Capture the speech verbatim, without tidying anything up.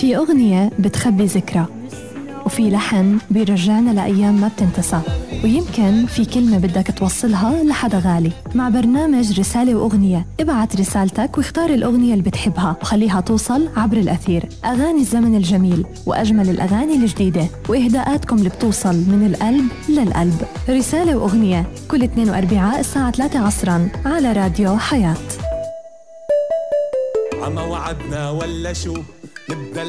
في أغنية بتخبي ذكرى، وفي لحن بيرجعنا لأيام ما بتنتسى، ويمكن في كلمة بدك توصلها لحدا غالي. مع برنامج رسالة وأغنية، ابعت رسالتك واختار الأغنية اللي بتحبها وخليها توصل عبر الأثير. أغاني الزمن الجميل وأجمل الأغاني الجديدة وإهداءاتكم اللي بتوصل من القلب للقلب. رسالة وأغنية كل اثنين وأربعاء الساعة ثلاثة عصرا على راديو حياة. عما وعدنا ولا شو نبدأ